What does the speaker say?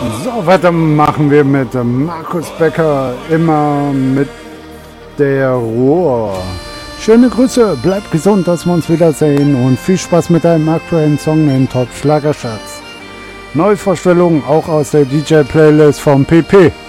So, weiter machen wir mit Markus Becker, immer mit der Ruhr. Schöne Grüße, bleib gesund, dass wir uns wiedersehen und viel Spaß mit deinem aktuellen Song, den Top Schlagerschatz. Neuvorstellungen auch aus der DJ-Playlist vom PP.